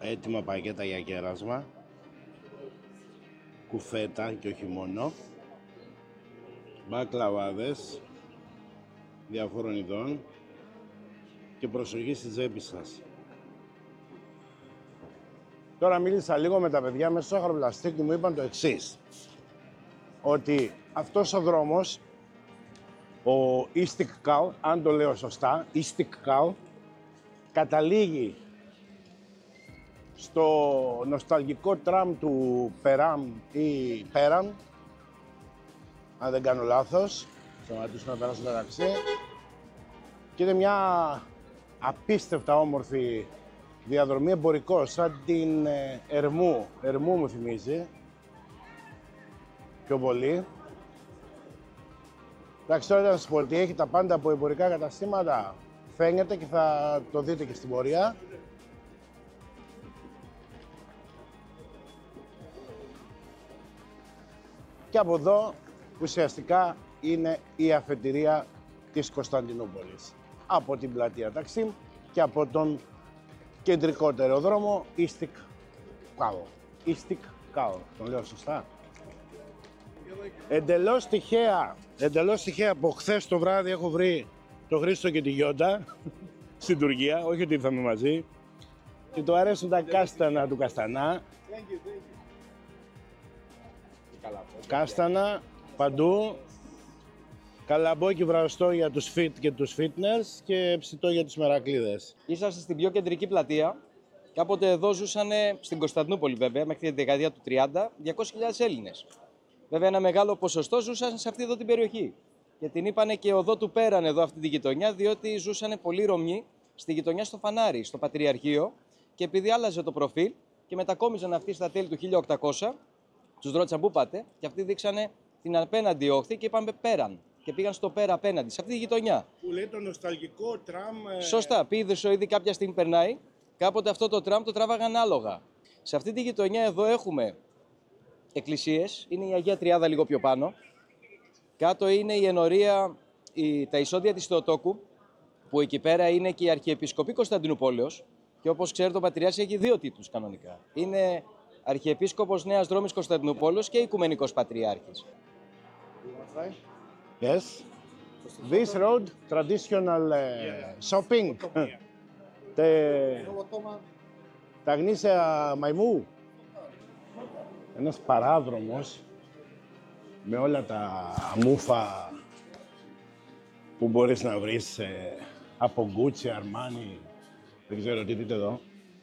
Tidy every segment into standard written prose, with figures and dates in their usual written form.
έτοιμα πακέτα για κέρασμα, κουφέτα και όχι μόνο, μπακλαβάδες διαφόρων ειδών και προσοχή στη τσέπη σας. Τώρα μίλησα λίγο με τα παιδιά μέσα στο αχαροπλαστή και μου είπαν το εξής, ότι αυτός ο δρόμος, ο Istiklal, αν το λέω σωστά, Istiklal, καταλήγει στο νοσταλγικό τραμ του Περάμ ή Πέραν, αν δεν κάνω λάθος, σταματήσουμε να περάσουμε το ταξί, και είναι μια απίστευτα όμορφη διαδρομή εμπορικός, σαν την Ερμού μου θυμίζει, πιο πολύ. Εντάξει, τώρα να σας πω ότι έχει τα πάντα από εμπορικά καταστήματα, φαίνεται και θα το δείτε και στην πορεία. Και από εδώ ουσιαστικά είναι η αφετηρία της Κωνσταντινούπολης. Από την πλατεία Ταξίμ και από τον κεντρικότερο δρόμο Istiklal. Istiklal, τον λέω σωστά. Εντελώς τυχαία από χθες το βράδυ έχω βρει το Χρήστο και τη Γιόντα στην Τουρκία, όχι ότι ήρθαμε μαζί. Και του αρέσουν τα κάστανα του Καστανά. Κάστανα παντού. Καλαμπόκι βραστό για τους fit και τους fitness και ψητό για τους μερακλείδες. Είσαστε στην πιο κεντρική πλατεία. Κάποτε εδώ ζούσαν, στην Κωνσταντινούπολη βέβαια, μέχρι τη δεκαετία του 30, 200.000 Έλληνες. Βέβαια ένα μεγάλο ποσοστό ζούσαν σε αυτή εδώ την περιοχή. Και την είπανε και οδό του Πέραν εδώ αυτή τη γειτονιά, διότι ζούσαν πολλοί Ρωμιοί στη γειτονιά στο Φανάρι, στο Πατριαρχείο. Και επειδή άλλαζε το προφίλ και μετακόμιζαν αυτοί στα τέλη του 1800, τους ρώτησαν πού πάτε, και αυτοί δείξανε την απέναντι όχθη και είπαμε Πέραν. Και πήγαν στο Πέρα απέναντι, σε αυτή τη γειτονιά. Που λέει το νοσταλγικό τραμ. Σωστά, πήγε ήδη κάποια στιγμή περνάει. Κάποτε αυτό το τραμ το τράβαγαν άλογα. Σε αυτή τη γειτονιά εδώ έχουμε εκκλησίες. Είναι η Αγία Τριάδα λίγο πιο πάνω. Κάτω είναι η ενορία, τα εισόδια της Θεοτόκου, που εκεί πέρα είναι και η Αρχιεπισκοπή Κωνσταντινουπόλεως. Και όπως ξέρετε, ο Πατριάρχης έχει δύο τίτλους κανονικά. Είναι Αρχιεπίσκοπος Νέας Δρόμης Κωνσταντινουπόλεως και Οικουμενικός Πατριάρχης. Yes. This road, traditional shopping. Τα γνήσια μαϊμού. Ένας παράδρομος με όλα τα μούφα που μπορείς να βρεις από Gucci, Armani, δεν ξέρω τι δείτε εδώ.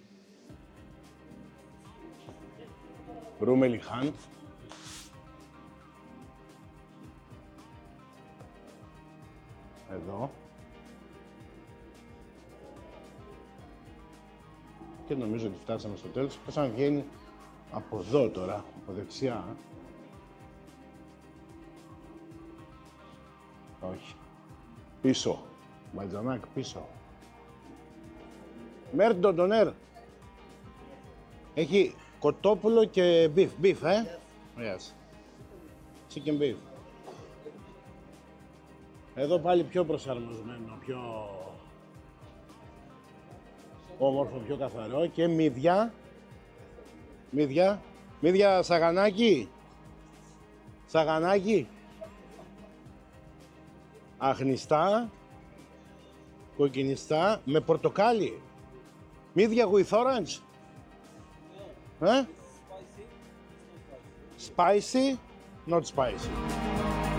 Ρούμελι Χαντ. Εδώ. Και νομίζω ότι φτάσαμε στο τέλος. Πώς να βγαίνει από εδώ τώρα, από δεξιά. Όχι. Πίσω. Μπαλτζανάκ, πίσω. Μέρ ντοντονέρ. Έχει κοτόπουλο και beef. Beef, Yes. Chicken beef. Εδώ πάλι πιο προσαρμοσμένο, πιο όμορφο, πιο καθαρό και μύδια. Μύδια σαγανάκι. Σαγανάκι. Αχνιστά. Κοκκινιστά με πορτοκάλι. Μύδια with orange. Spicy, not spicy.